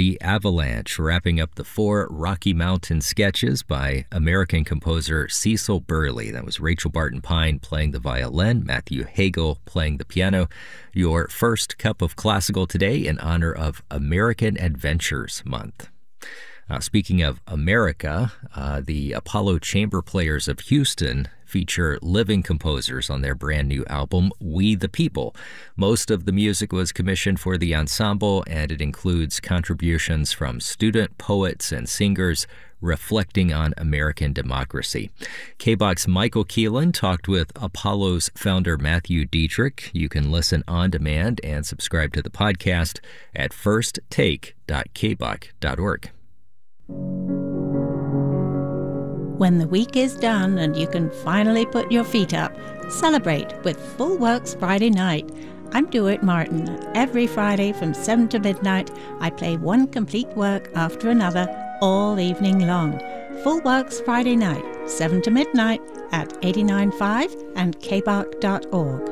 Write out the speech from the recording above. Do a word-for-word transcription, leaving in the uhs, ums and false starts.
The Avalanche, wrapping up the four Rocky Mountain sketches by American composer Cecil Burley. That was Rachel Barton Pine playing the violin, Matthew Hagel playing the piano. Your first cup of classical today in honor of American Adventures Month. Uh, speaking of America, uh, the Apollo Chamber Players of Houston feature living composers on their brand new album, We the People. Most of the music was commissioned for the ensemble, and it includes contributions from student poets and singers reflecting on American democracy. K B O X's Michael Keelan talked with Apollo's founder Matthew Dietrich. You can listen on demand and subscribe to the podcast at first take dot k b o x dot org. When the week is done and you can finally put your feet up, celebrate with Full Works Friday Night. I'm Dewitt Martin. Every Friday from seven to midnight, I play one complete work after another all evening long. Full Works Friday Night, seven to midnight at eighty-nine point five and k b o x dot org.